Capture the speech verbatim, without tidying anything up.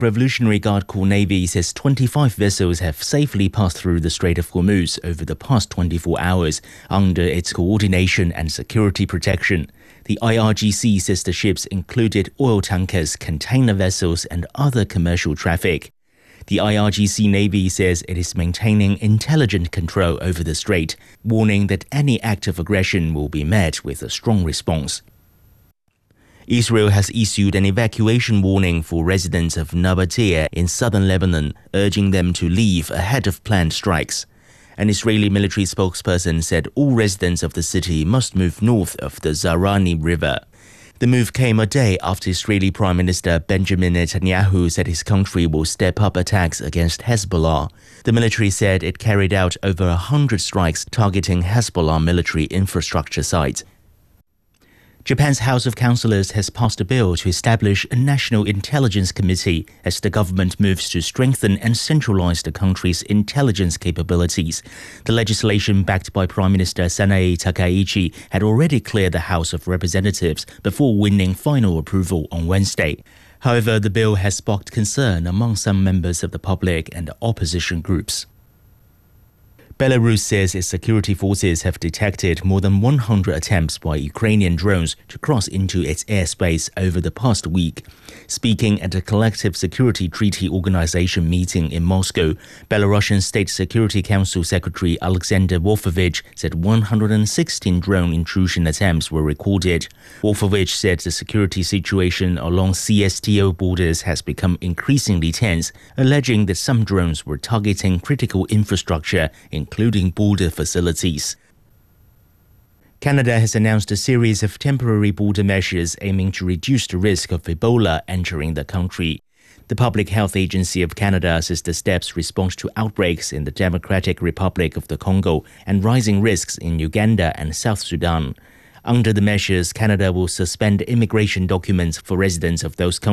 Revolutionary Guard Corps Navy says twenty-five vessels have safely passed through the Strait of Hormuz over the past twenty-four hours under its coordination and security protection. The I R G C says the ships included oil tankers, container vessels, and other commercial traffic. The I R G C Navy says it is maintaining intelligent control over the strait, warning that any act of aggression will be met with a strong response. Israel has issued an evacuation warning for residents of Nabatea in southern Lebanon, urging them to leave ahead of planned strikes. An Israeli military spokesperson said all residents of the city must move north of the Zarani River. The move came a day after Israeli Prime Minister Benjamin Netanyahu said his country will step up attacks against Hezbollah. The military said it carried out over one hundred strikes targeting Hezbollah military infrastructure sites. Japan's House of Councillors has passed a bill to establish a National Intelligence Committee as the government moves to strengthen and centralize the country's intelligence capabilities. The legislation, backed by Prime Minister Sanae Takaichi, had already cleared the House of Representatives before winning final approval on Wednesday. However, the bill has sparked concern among some members of the public and opposition groups. Belarus says its security forces have detected more than one hundred attempts by Ukrainian drones to cross into its airspace over the past week. Speaking at a Collective Security Treaty Organization meeting in Moscow, Belarusian State Security Council Secretary Alexander Wolfovich said one hundred sixteen drone intrusion attempts were recorded. Wolfovich said the security situation along C S T O borders has become increasingly tense, alleging that some drones were targeting critical infrastructure, including border facilities. Canada has announced a series of temporary border measures aiming to reduce the risk of Ebola entering the country. The Public Health Agency of Canada says the steps respond to outbreaks in the Democratic Republic of the Congo and rising risks in Uganda and South Sudan. Under the measures, Canada will suspend immigration documents for residents of those countries